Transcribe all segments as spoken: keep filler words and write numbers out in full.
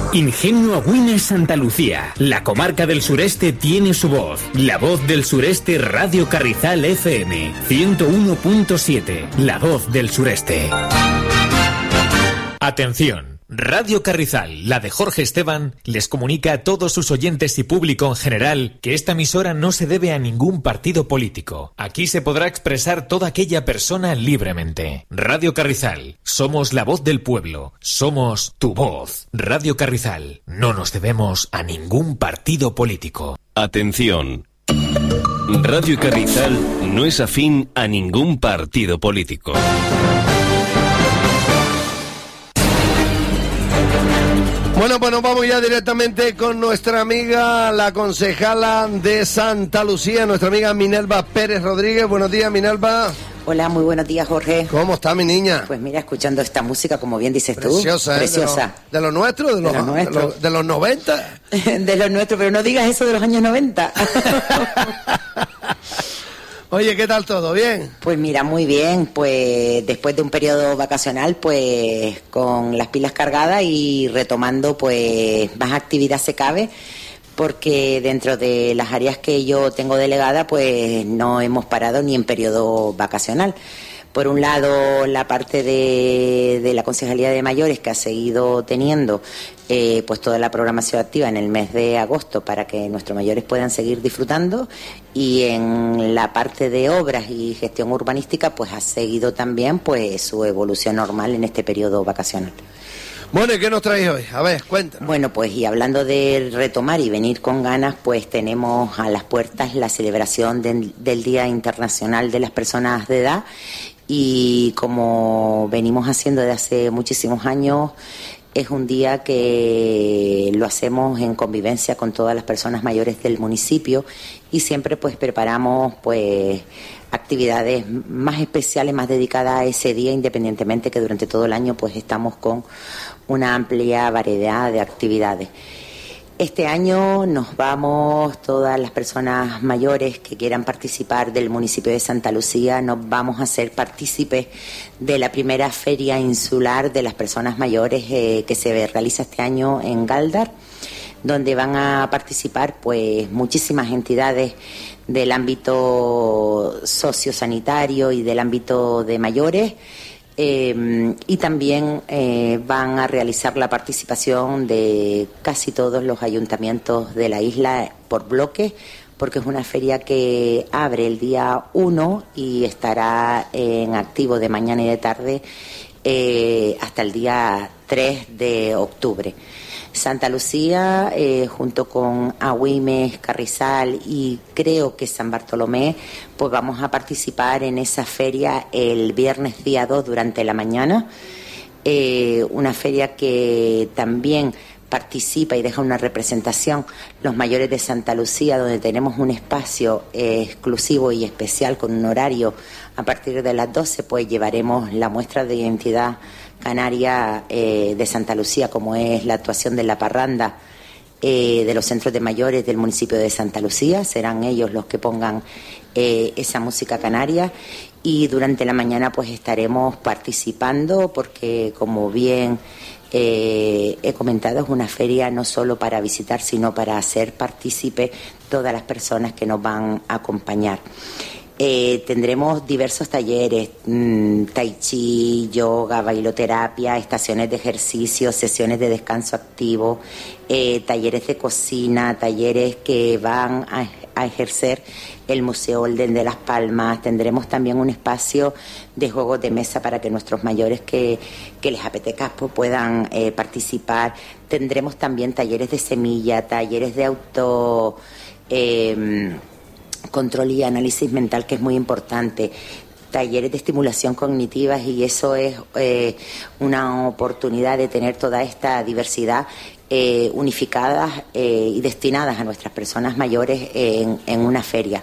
Ingenio Agüines Santa Lucía. La comarca del sureste tiene su voz. La voz del sureste Radio Carrizal F M. ciento uno punto siete. La voz del sureste. Atención. Radio Carrizal, la de Jorge Esteban, les comunica a todos sus oyentes y público en general que esta emisora no se debe a ningún partido político. Aquí se podrá expresar toda aquella persona libremente. Radio Carrizal, somos la voz del pueblo, somos tu voz. Radio Carrizal, no nos debemos a ningún partido político. Atención. Radio Carrizal no es afín a ningún partido político. Bueno, pues nos vamos ya directamente con nuestra amiga, la concejala de Santa Lucía, nuestra amiga Minerva Pérez Rodríguez. Buenos días, Minerva. Hola, muy buenos días, Jorge. ¿Cómo está mi niña? Pues mira, escuchando esta música, como bien dices tú. Preciosa, ¿eh? Preciosa. ¿De lo, de lo nuestro? ¿De, de los, lo nuestro. De, lo, de los noventa? De los nuestros, pero no digas eso de los años noventa. Oye, ¿qué tal todo? ¿Bien? Pues mira, muy bien. Pues después de un periodo vacacional, pues con las pilas cargadas y retomando pues más actividad se cabe, porque dentro de las áreas que yo tengo delegada, pues no hemos parado ni en periodo vacacional. Por un lado, la parte de, de la Concejalía de Mayores, que ha seguido teniendo eh, pues toda la programación activa en el mes de agosto para que nuestros mayores puedan seguir disfrutando, y en la parte de obras y gestión urbanística pues ha seguido también pues su evolución normal en este periodo vacacional. Bueno, ¿y qué nos traéis hoy? A ver, cuéntanos. Bueno, pues y hablando de retomar y venir con ganas, pues tenemos a las puertas la celebración de, del Día Internacional de las Personas de Edad, y como venimos haciendo desde hace muchísimos años, es un día que lo hacemos en convivencia con todas las personas mayores del municipio, y siempre pues preparamos pues actividades más especiales, más dedicadas a ese día, independientemente que durante todo el año pues estamos con una amplia variedad de actividades. Este año nos vamos, todas las personas mayores que quieran participar del municipio de Santa Lucía, nos vamos a hacer partícipes de la primera feria insular de las personas mayores eh, que se realiza este año en Galdar, donde van a participar pues muchísimas entidades del ámbito sociosanitario y del ámbito de mayores. Eh, y también eh, van a realizar la participación de casi todos los ayuntamientos de la isla por bloques, porque es una feria que abre el día uno y estará en activo de mañana y de tarde eh, hasta el día tres de octubre. Santa Lucía, eh, junto con Agüines, Carrizal y creo que San Bartolomé, pues vamos a participar en esa feria el viernes día dos durante la mañana. Eh, una feria que también participa y deja una representación los mayores de Santa Lucía, donde tenemos un espacio eh, exclusivo y especial con un horario a partir de las doce, pues llevaremos la muestra de identidad canaria eh, de Santa Lucía, como es la actuación de la parranda eh, de los centros de mayores del municipio de Santa Lucía. Serán ellos los que pongan eh, esa música canaria, y durante la mañana pues estaremos participando porque, como bien eh, he comentado, es una feria no solo para visitar, sino para hacer partícipe todas las personas que nos van a acompañar. Eh, tendremos diversos talleres, mmm, tai chi, yoga, bailoterapia, estaciones de ejercicio, sesiones de descanso activo, eh, talleres de cocina, talleres que van a, a ejercer el Museo Olden de Las Palmas. Tendremos también un espacio de juegos de mesa para que nuestros mayores que, que les apetezca pues, puedan eh, participar. Tendremos también talleres de semilla, talleres de auto... Eh, control y análisis mental, que es muy importante, talleres de estimulación cognitiva, y eso es eh, una oportunidad de tener toda esta diversidad eh, unificadas eh, y destinadas a nuestras personas mayores en, en una feria.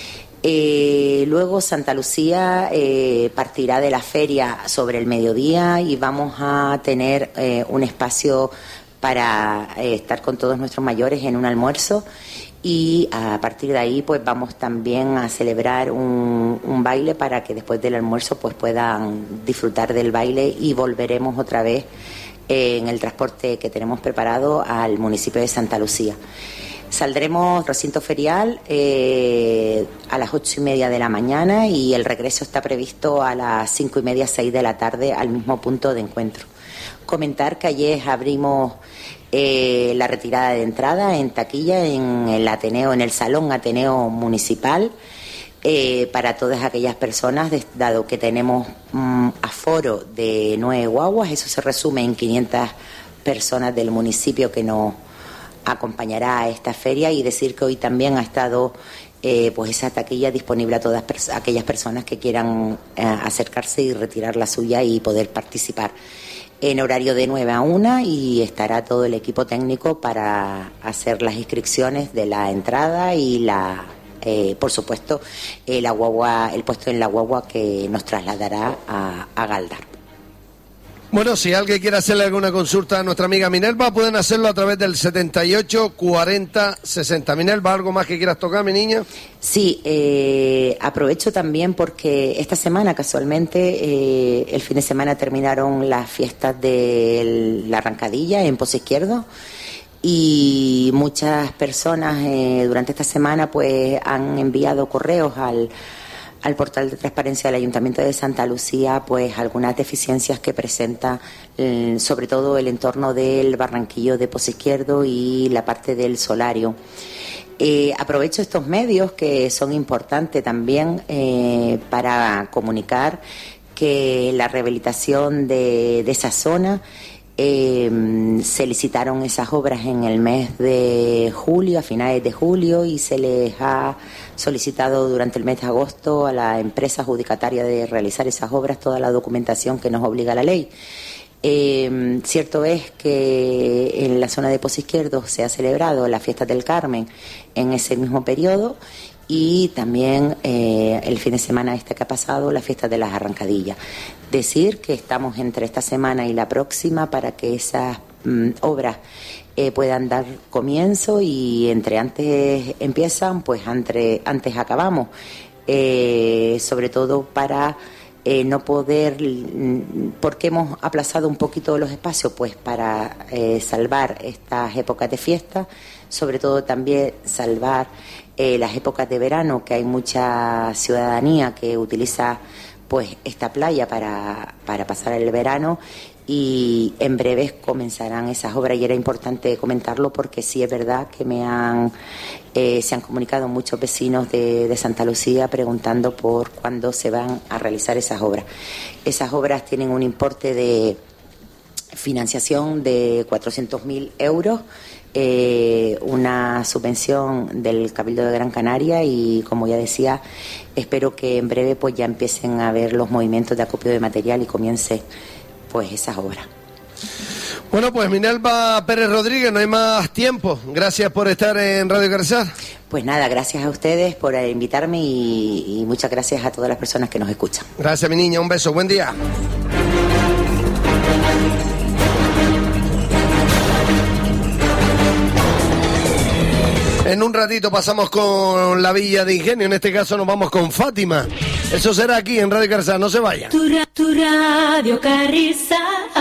Eh, luego Santa Lucía eh, partirá de la feria sobre el mediodía y vamos a tener eh, un espacio para eh, estar con todos nuestros mayores en un almuerzo. Y a partir de ahí pues vamos también a celebrar un, un baile para que después del almuerzo pues puedan disfrutar del baile, y volveremos otra vez eh, en el transporte que tenemos preparado al municipio de Santa Lucía. Saldremos recinto ferial eh, a las ocho y media de la mañana y el regreso está previsto a las cinco y media, seis de la tarde al mismo punto de encuentro. Comentar que ayer abrimos eh, la retirada de entrada en taquilla en el Ateneo, en el Salón Ateneo Municipal eh, para todas aquellas personas, de, dado que tenemos um, aforo de nueve guaguas, eso se resume en quinientas personas del municipio que nos acompañará a esta feria, y decir que hoy también ha estado eh, pues esa taquilla disponible a todas pers- aquellas personas que quieran eh, acercarse y retirar la suya y poder participar en horario de nueve a una, y estará todo el equipo técnico para hacer las inscripciones de la entrada y la eh, por supuesto eh, la guagua, el puesto en la guagua que nos trasladará a, a Galdar. Bueno, si alguien quiere hacerle alguna consulta a nuestra amiga Minerva, pueden hacerlo a través del setenta y ocho cuarenta sesenta. Minerva, ¿algo más que quieras tocar, mi niña? Sí, eh, aprovecho también porque esta semana casualmente, eh, el fin de semana terminaron las fiestas de la Arrancadilla en Pozo Izquierdo, y muchas personas eh, durante esta semana pues han enviado correos al al portal de transparencia del Ayuntamiento de Santa Lucía, pues algunas deficiencias que presenta eh, sobre todo el entorno del barranquillo de Pozo Izquierdo y la parte del solario. Eh, aprovecho estos medios que son importantes también eh, para comunicar que la rehabilitación de, de esa zona, Eh, se licitaron esas obras en el mes de julio, a finales de julio, y se les ha solicitado durante el mes de agosto a la empresa adjudicataria de realizar esas obras toda la documentación que nos obliga la ley. Eh, cierto es que en la zona de Pozo Izquierdo se ha celebrado la fiesta del Carmen en ese mismo periodo, y también eh, el fin de semana este que ha pasado, la fiesta de las Arrancadillas. Decir que estamos entre esta semana y la próxima para que esas mm, obras eh, puedan dar comienzo, y entre antes empiezan, pues entre, antes acabamos, eh, sobre todo para eh, no poder, ¿por qué hemos aplazado un poquito los espacios? Pues para eh, salvar estas épocas de fiesta, sobre todo también salvar eh, las épocas de verano, que hay mucha ciudadanía que utiliza pues esta playa para, para pasar el verano, y en breves comenzarán esas obras, y era importante comentarlo porque sí es verdad que me han eh, se han comunicado muchos vecinos de, de Santa Lucía preguntando por cuándo se van a realizar esas obras. Esas obras tienen un importe de financiación de cuatrocientos mil euros, Eh, una subvención del Cabildo de Gran Canaria, y como ya decía, espero que en breve pues ya empiecen a ver los movimientos de acopio de material y comience pues esas obras. Bueno, pues Minerva Pérez Rodríguez, no hay más tiempo. Gracias por estar en Radio Carrizal. Pues nada, gracias a ustedes por invitarme, y, y muchas gracias a todas las personas que nos escuchan. Gracias, mi niña, un beso, buen día. En un ratito pasamos con la Villa de Ingenio, en este caso nos vamos con Fátima. Eso será aquí en Radio Carrizal, no se vayan. Tu, ra- tu Radio Carrizal.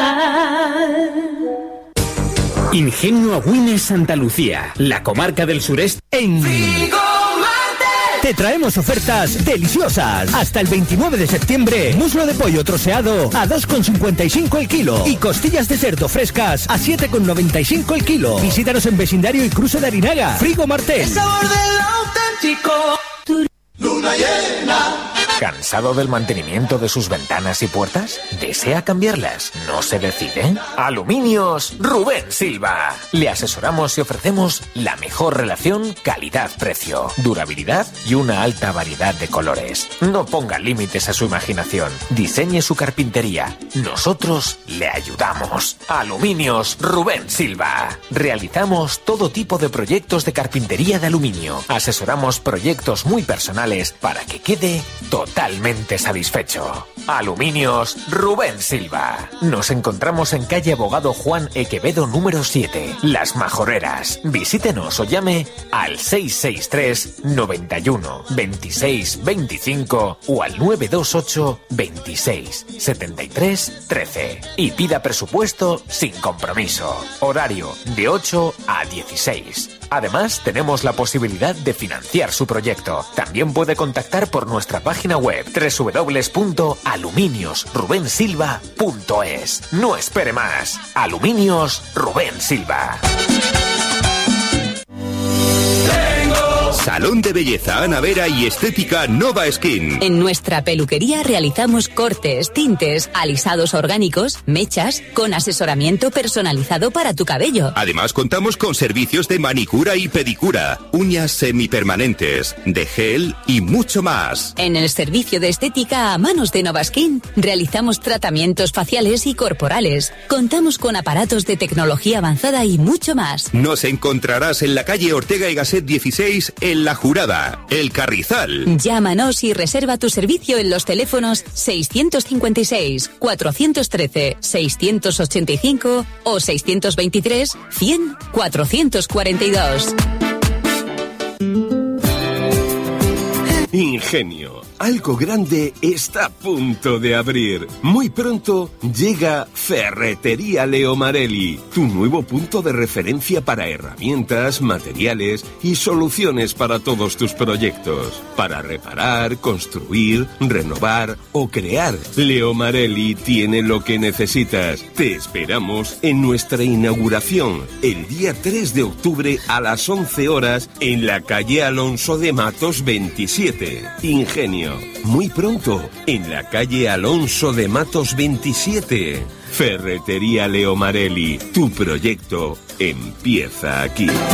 Ingenio Agüines Santa Lucía, la comarca del sureste en... Te traemos ofertas deliciosas. Hasta el veintinueve de septiembre, muslo de pollo troceado a dos con cincuenta y cinco el kilo y costillas de cerdo frescas a siete con noventa y cinco el kilo. Visítanos en Vecindario y Cruce de Arinaga. Frigo Martel. El sabor del auténtico. Tu... Luna llena. ¿Cansado del mantenimiento de sus ventanas y puertas? ¿Desea cambiarlas? ¿No se decide? Aluminios Rubén Silva. Le asesoramos y ofrecemos la mejor relación calidad-precio, durabilidad y una alta variedad de colores. No ponga límites a su imaginación. Diseñe su carpintería. Nosotros le ayudamos. Aluminios Rubén Silva. Realizamos todo tipo de proyectos de carpintería de aluminio. Asesoramos proyectos muy personales para que quede todo totalmente satisfecho. Aluminios Rubén Silva. Nos encontramos en calle Abogado Juan Equevedo número siete, Las Majoreras. Visítenos o llame al seis seis tres, noventa y uno, veintiséis, veinticinco o al nueve dos ocho, veintiséis, setenta y tres, trece y pida presupuesto sin compromiso. Horario de ocho a dieciséis. Además, tenemos la posibilidad de financiar su proyecto. También puede contactar por nuestra página web doble u doble u doble u punto aluminios rubén silva punto es. No espere más. Aluminios Rubén Silva. Salón de Belleza Ana Vera y Estética Nova Skin. En nuestra peluquería realizamos cortes, tintes, alisados orgánicos, mechas, con asesoramiento personalizado para tu cabello. Además contamos con servicios de manicura y pedicura, uñas semipermanentes, de gel y mucho más. En el servicio de estética a manos de Nova Skin realizamos tratamientos faciales y corporales. Contamos con aparatos de tecnología avanzada y mucho más. Nos encontrarás en la calle Ortega y Gasset dieciséis en La Jurada, El Carrizal. Llámanos y reserva tu servicio en los teléfonos seiscientos cincuenta y seis, cuatrocientos trece, seiscientos ochenta y cinco o seiscientos veintitrés, cien, cuatrocientos cuarenta y dos. Ingenio. Algo grande está a punto de abrir. Muy pronto llega Ferretería Leo Marelli, tu nuevo punto de referencia para herramientas, materiales y soluciones para todos tus proyectos. Para reparar, construir, renovar o crear, Leo Marelli tiene lo que necesitas. Te esperamos en nuestra inauguración el día tres de octubre a las once horas en la calle Alonso de Matos veintisiete. Ingenio. Muy pronto, en la calle Alonso de Matos veintisiete. Ferretería Leo Marelli, tu proyecto empieza aquí.